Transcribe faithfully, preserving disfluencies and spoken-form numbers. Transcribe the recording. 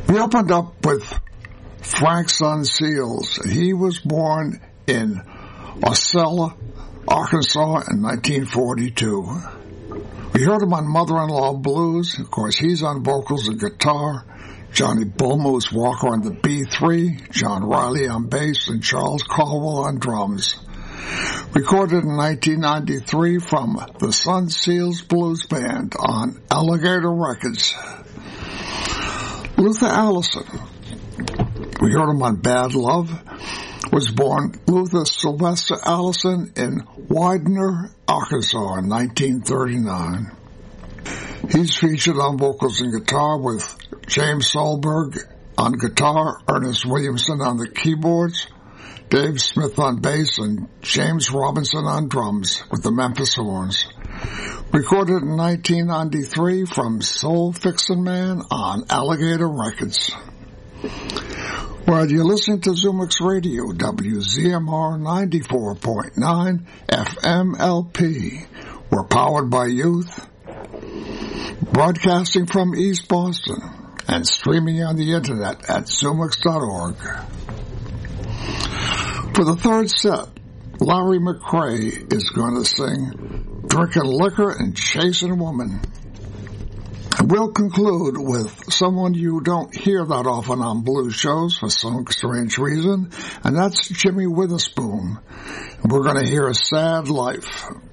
We opened up with Frank Son Seals. He was born in Ocella, Arkansas in nineteen forty-two. We heard him on Mother-in-Law Blues. Of course, he's on vocals and guitar. Johnny Bullmoose Walker on the B three, John Riley on bass, and Charles Caldwell on drums. Recorded in nineteen ninety-three from the Son Seals Blues Band on Alligator Records. Luther Allison, we heard him on Bad Love, was born Luther Sylvester Allison in Widener, Arkansas in nineteen thirty-nine. He's featured on vocals and guitar with James Solberg on guitar, Ernest Williamson on the keyboards, Dave Smith on bass, and James Robinson on drums with the Memphis Horns. Recorded in nineteen ninety-three from Soul Fixin' Man on Alligator Records. Well, you're listening to Zumix Radio, W Z M R ninety-four point nine F M L P. We're powered by youth, broadcasting from East Boston, and streaming on the internet at Zumix dot org. For the third set, Larry McCray is going to sing Drinking Liquor and Chasing Woman. We'll conclude with someone you don't hear that often on blues shows for some strange reason, and that's Jimmy Witherspoon. We're going to hear A Sad Life.